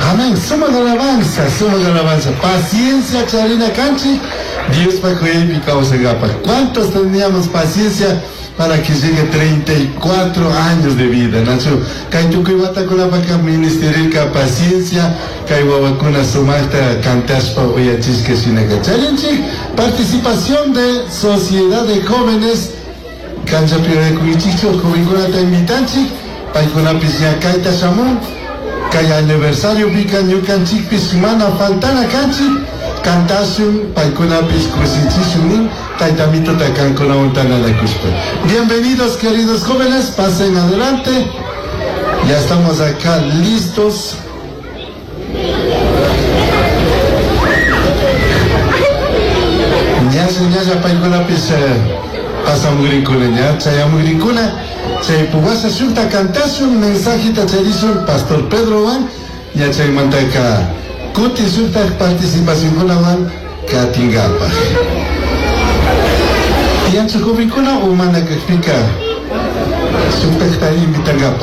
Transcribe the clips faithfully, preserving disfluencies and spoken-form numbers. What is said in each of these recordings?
Amén. Suma de alabanza, suma de alabanza. Paciencia, Charina Canchi. Dios para que mi causa gapa. ¿Cuántos teníamos paciencia para que llegue treinta y cuatro años de vida? Nacho, Kaitu Kuibata con la vaca ministerial, paciencia, Kaiwa con sumata cantaspa oyachisque sinaga. Challenge, participación de sociedad de jóvenes. Cancha de Cuichicho, Cubinguna Taimitanchi, Paicuna Piscia Kaita Shamun, Kaya aniversario Pica New Canchi, Piscimana Fantana Canchi, Cantasun, Paicuna Piscusichisunin, Taitamito Tacan con la montana de Cuspe. Bienvenidos, queridos jóvenes, pasen adelante. Ya estamos acá listos. Ya señala Paicuna Piscia. Pasa mugrincuna ya, chaya mugrincuna, chay puguasa shunta cantasu un mensaje tacharisun Pastor Pedro Juan, ya chay mantaca kuti shunta participación con la Juan katingapa. Ya chukubincuna o manda que explica shunta está invitangapa.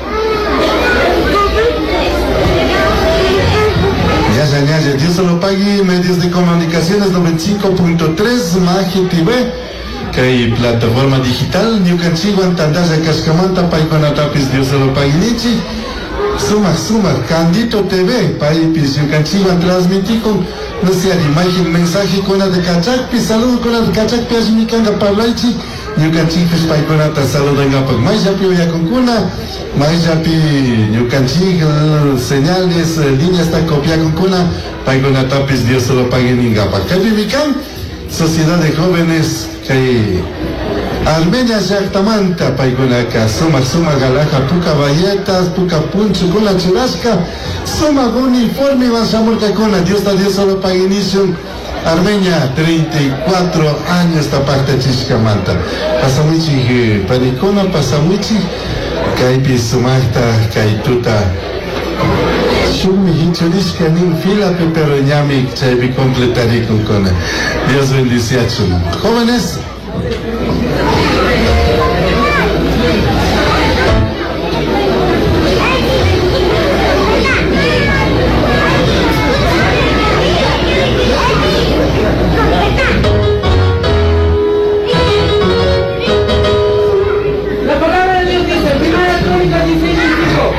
Ya se añade, Dios se lo pague, medios de comunicaciones noventa y cinco punto tres, Magia T V. Que hay plataforma digital, New Canchigo, Antandaza, Cascamanta, Paicona Tapis, Dios se lo pague, Nichi, Suma, Suma, Candito T V, Paipis, New Canchigo, transmitir con, no sé, imagen, mensaje con la de Cachacpi, saludo con la de Cachacpi, Ajimicanga, Pablaichi, New Canchigo, Paicona, saludo en Apac, Maijapi, Oyacuncuna, Maijapi, New Canchigo, señales, líneas, está copiada con Cuna, Paicona Tapis, Dios se lo pague, Ningapa, Capivican, Sociedad de Jóvenes, que Armenia Yactamanta, Paigonaka, Suma, Suma, Galaja, Puca Valletas, Puca Puncho, Gula Churasca, Suma, Uniforme, Vansamurca, Cona, Dios da Dios solo Paginicium, Armenia, treinta y cuatro años esta parte de Chiscamanta. Pasamuchi, Panicona, Pasamuchi, Caipi, Sumasta, Caituta. Shumi hichurishka nin fila pero ñami chaypi completaré con cona. Dios bendice a Chum. Jóvenes. La palabra de Dios dice, Primera Crónica dieciséis cinco.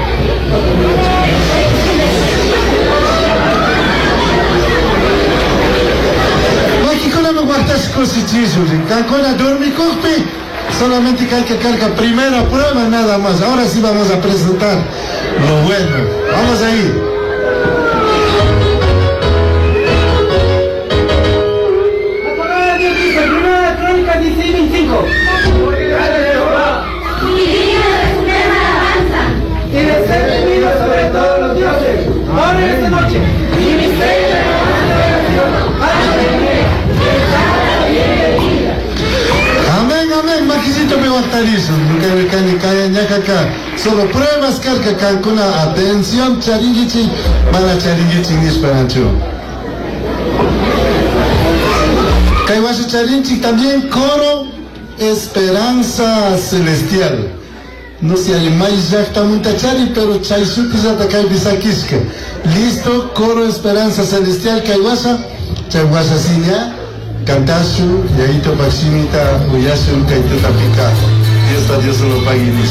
Cancona dormi cospi, solamente que hay que cargar primera prueba nada más. Ahora sí vamos a presentar lo bueno. Vamos ahí. La palabra de Dios dice, Primera Crónica dieciséis veinticinco. Y de ser temido sobre todos los dioses, ahora en esta noche, y misterio de amén, amén, maquisito me guantarizo. Nunca me cae ni cae en acá. Solo pruebas carga Cancuna. Atención, charingichi, mala charingichi ni esperancho. Caihuacho charinchi también coro Esperanza Celestial. No sé, hay más yacta muntachari, pero chaisutis atacay bisaquisca. Listo, coro Esperanza Celestial, Caihuacha, Caihuacha sinya. Cantasu, Yaito Paximita, Uyasu, Kaituta Pica. Dios a Dios se lo pague.